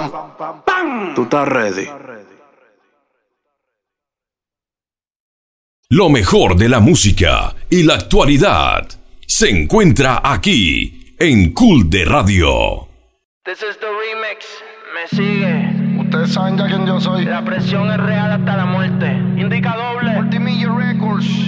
¿Tú estás ready? Lo mejor de la música y la actualidad se encuentra aquí en Cool de Radio. This is the remix. Me sigue. Ustedes saben ya quién yo soy. La presión es real hasta la muerte. Indica doble. Multimillion Records.